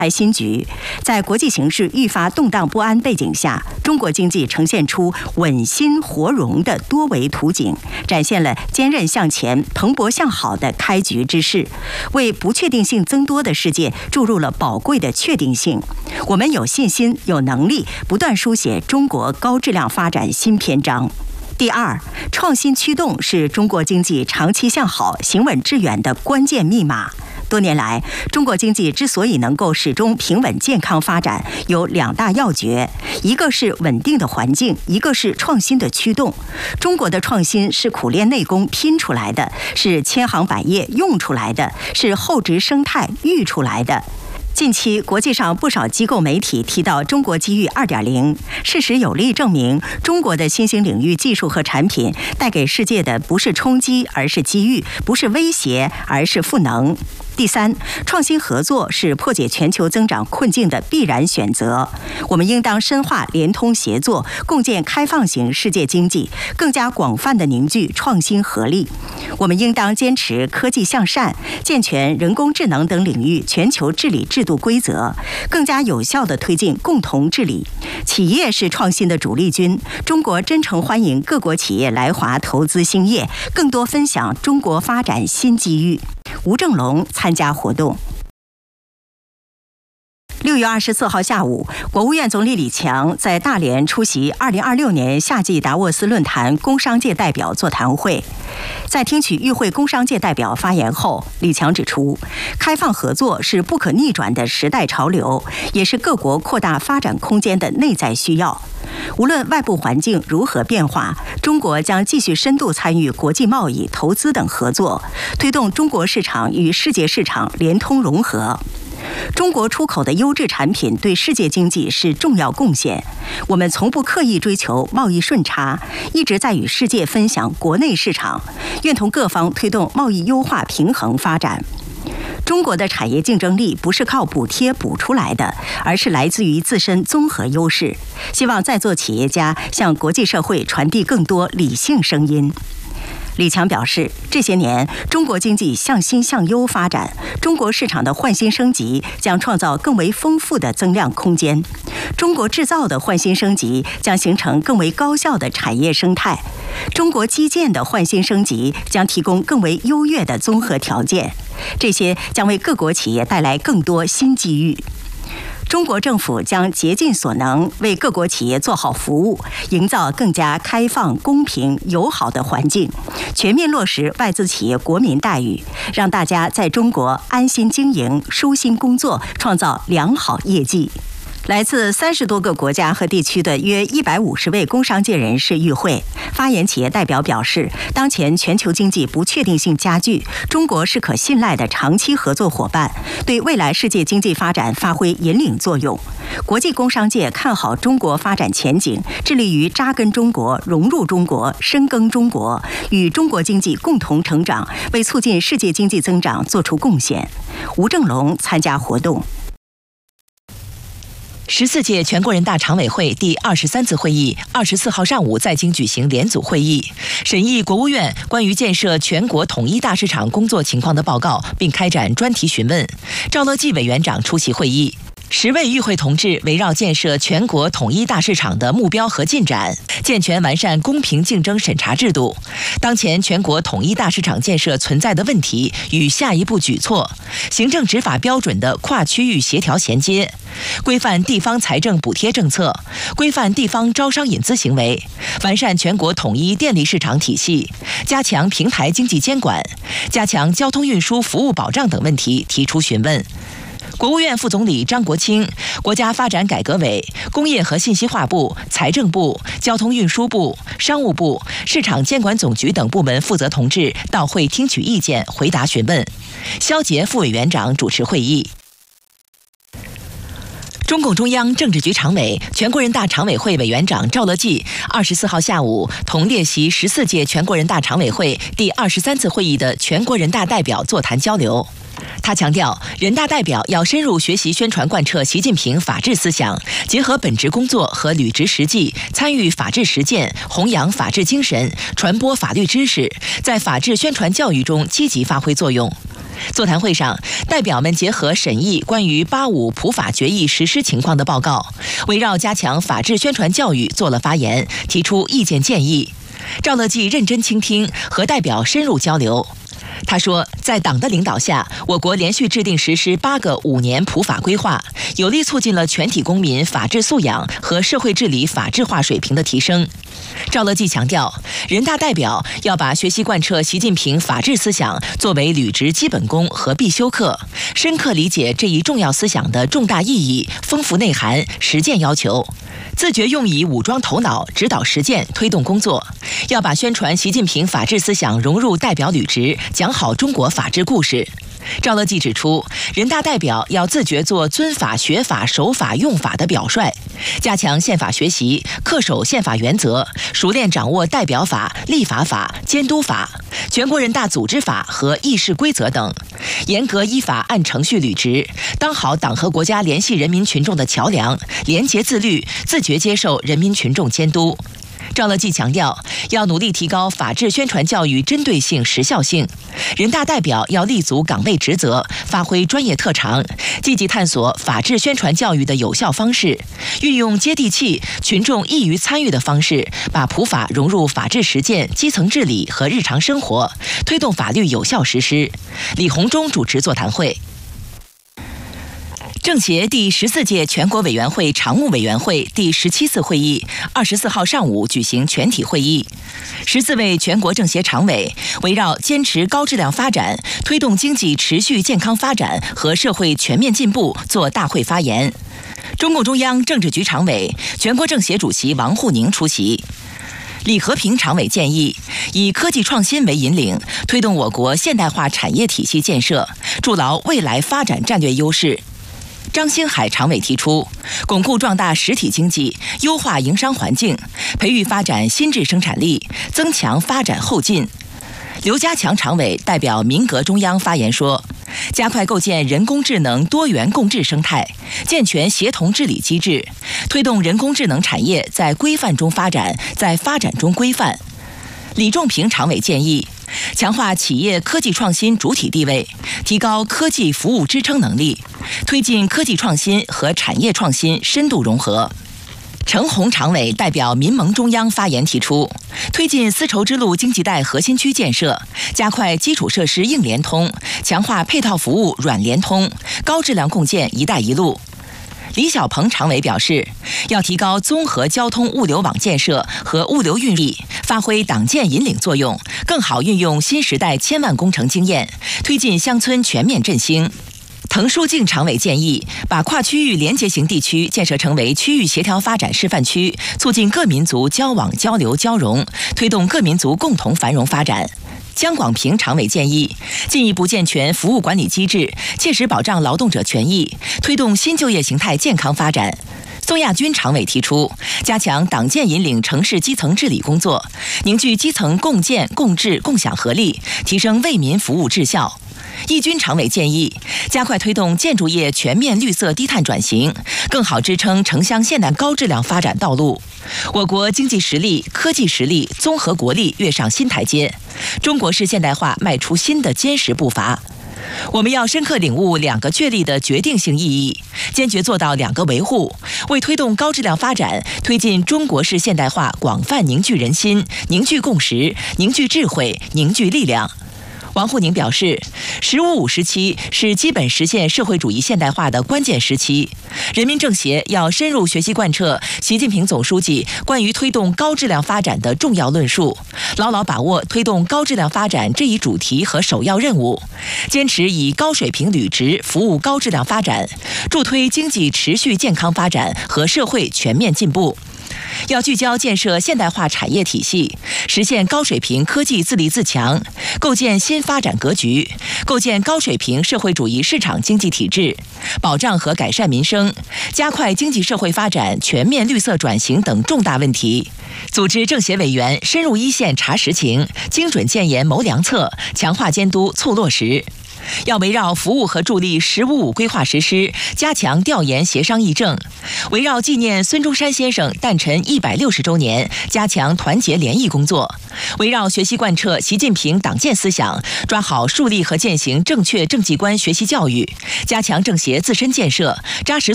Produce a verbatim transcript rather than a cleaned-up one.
新局，在国际形势愈发动荡不安背景下，中国经济呈现出稳新活荣的多维图景，展现了坚韧向前、蓬勃向好的开局之势，为不确定性增多的世界注入了宝贵的确定性。我们有信心、有能力，不断书写中国高质量发展新篇章。第二，创新驱动是中国经济长期向好、行稳致远的关键密码。多年来，中国经济之所以能够始终平稳健康发展，有两大要诀：一个是稳定的环境，一个是创新的驱动。中国的创新是苦练内功拼出来的，是千行百业用出来的，是厚植生态育出来的。近期，国际上不少机构媒体提到中国机遇 二点零， 事实有力证明，中国的新兴领域技术和产品带给世界的不是冲击，而是机遇；不是威胁，而是赋能。第三，创新合作是破解全球增长困境的必然选择。我们应当深化联通协作，共建开放型世界经济，更加广泛地凝聚创新合力。我们应当坚持科技向善，健全人工智能等领域全球治理制度规则，更加有效地推进共同治理。企业是创新的主力军，中国真诚欢迎各国企业来华投资兴业，更多分享中国发展新机遇。吴正龙参加活动。六月二十四号下午，国务院总理李强在大连出席二零二六年夏季达沃斯论坛工商界代表座谈会。在听取与会工商界代表发言后，李强指出，开放合作是不可逆转的时代潮流，也是各国扩大发展空间的内在需要。无论外部环境如何变化，中国将继续深度参与国际贸易、投资等合作，推动中国市场与世界市场联通融合。中国出口的优质产品对世界经济是重要贡献。我们从不刻意追求贸易顺差，一直在与世界分享国内市场，愿同各方推动贸易优化平衡发展。中国的产业竞争力不是靠补贴补出来的，而是来自于自身综合优势。希望在座企业家向国际社会传递更多理性声音。李强表示，这些年中国经济向新向优发展，中国市场的换新升级将创造更为丰富的增量空间，中国制造的换新升级将形成更为高效的产业生态，中国基建的换新升级将提供更为优越的综合条件，这些将为各国企业带来更多新机遇。中国政府将竭尽所能为各国企业做好服务，营造更加开放、公平、友好的环境，全面落实外资企业国民待遇，让大家在中国安心经营、舒心工作，创造良好业绩。来自三十多个国家和地区的约一百五十位工商界人士与会。发言企业代表表示，当前全球经济不确定性加剧，中国是可信赖的长期合作伙伴，对未来世界经济发展发挥引领作用。国际工商界看好中国发展前景，致力于扎根中国、融入中国、深耕中国，与中国经济共同成长，为促进世界经济增长做出贡献。吴正龙参加活动。 十四届全国人大常委会第二十三次会议二十四号上午在京举行联组会议，审议国务院关于建设全国统一大市场工作情况的报告，并开展专题询问。赵乐际委员长出席会议。十位与会同志围绕建设全国统一大市场的目标和进展，健全完善公平竞争审查制度，当前全国统一大市场建设存在的问题与下一步举措，行政执法标准的跨区域协调衔接，规范地方财政补贴政策，规范地方招商引资行为，完善全国统一电力市场体系，加强平台经济监管，加强交通运输服务保障等问题提出询问。国务院副总理张国清、国家发展改革委、工业和信息化部、财政部、交通运输部、商务部、市场监管总局等部门负责同志到会听取意见、回答询问。肖捷副委员长主持会议。中共中央政治局常委、全国人大常委会委员长赵乐际二十四号下午同列席十四届全国人大常委会第二十三次会议的全国人大代表座谈交流。他强调，人大代表要深入学习宣传贯彻习近平法治思想，结合本职工作和履职实际，参与法治实践，弘扬法治精神，传播法律知识，在法治宣传教育中积极发挥作用。 座谈会上，代表们结合审议关于八五普法决议实施情况的报告，围绕加强法治宣传教育做了发言，提出意见建议。赵乐际认真倾听，和代表深入交流。他说，在党的领导下，我国连续制定实施八个五年普法规划，有力促进了全体公民法治素养和社会治理法治化水平的提升。赵乐际强调，人大代表要把学习贯彻习近平法治思想作为履职基本功和必修课，深刻理解这一重要思想的重大意义、丰富内涵、实践要求，自觉用以武装头脑，指导实践，推动工作。要把宣传习近平法治思想融入代表履职，讲好中国法治故事。赵乐际指出，人大代表要自觉做尊法、学法、守法、用法的表率，加强宪法学习，恪守宪法原则，熟练掌握代表法、立法法、监督法、全国人大组织法和议事规则等，严格依法按程序履职，当好党和国家联系人民群众的桥梁，廉洁自律，自觉接受人民群众监督。赵乐际强调，要努力提高法治宣传教育针对性、时效性。人大代表要立足岗位职责，发挥专业特长，积极探索法治宣传教育的有效方式，运用接地气、群众易于参与的方式，把普法融入法治实践、基层治理和日常生活，推动法律有效实施。李鸿忠主持座谈会。政协第十四届全国委员会常务委员会第十七次会议二十四号上午举行全体会议，十四位全国政协常委围绕坚持高质量发展、推动经济持续健康发展和社会全面进步作大会发言。中共中央政治局常委、全国政协主席王沪宁出席。李和平常委建议，以科技创新为引领，推动我国现代化产业体系建设，筑牢未来发展战略优势。张星海常委提出，巩固壮大实体经济，优化营商环境，培育发展新质生产力，增强发展后劲。刘家强常委代表民革中央发言说，加快构建人工智能多元共治生态，健全协同治理机制，推动人工智能产业在规范中发展，在发展中规范。李仲平常委建议，强化企业科技创新主体地位，提高科技服务支撑能力，推进科技创新和产业创新深度融合。程红常委代表民盟中央发言提出，推进丝绸之路经济带核心区建设，加快基础设施硬联通，强化配套服务软联通，高质量共建“一带一路”。李小鹏常委表示，要提高综合交通物流网建设和物流运力，发挥党建引领作用，更好运用新时代千万工程经验，推进乡村全面振兴。滕书静常委建议，把跨区域连结型地区建设成为区域协调发展示范区，促进各民族交往交流交融，推动各民族共同繁荣发展。江广平常委建议，进一步健全服务管理机制，切实保障劳动者权益，推动新就业形态健康发展。宋亚军常委提出，加强党建引领城市基层治理工作，凝聚基层共建共治共享合力，提升为民服务质效。易军常委建议，加快推动建筑业全面绿色低碳转型，更好支撑城乡现代高质量发展道路。我国经济实力、科技实力、综合国力跃上新台阶，中国式现代化迈出新的坚实步伐。我们要深刻领悟两个确立的决定性意义，坚决做到两个维护，为推动高质量发展、推进中国式现代化广泛凝聚人心、凝聚共识、凝聚智慧、凝聚力量。王沪宁表示，十五五时期是基本实现社会主义现代化的关键时期，人民政协要深入学习贯彻习近平总书记关于推动高质量发展的重要论述，牢牢把握推动高质量发展这一主题和首要任务，坚持以高水平履职服务高质量发展，助推经济持续健康发展和社会全面进步。要聚焦建设现代化产业体系，实现高水平科技自立自强，构建新发展格局，构建高水平社会主义市场经济体制，保障和改善民生，加快经济社会发展全面绿色转型等重大问题。组织政协委员深入一线查实情，精准建言谋良策，强化监督促落实。 要围绕服务和助力“十五五”规划实施，加强调研协商议政；围绕纪念孙中山先生诞辰一百六十周年，加强团结联谊工作；围绕学习贯彻习近平党建思想，抓好树立和践行正确政绩观学习教育，加强政协自身建设，扎实